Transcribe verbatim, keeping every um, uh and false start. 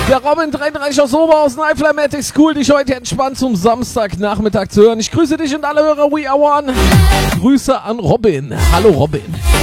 Der Robin dreiunddreißig aus Oberhausen, iFlymatic School, dich heute entspannt zum Samstagnachmittag zu hören. Ich grüße dich und alle Hörer We Are One. Grüße an Robin. Hallo Robin.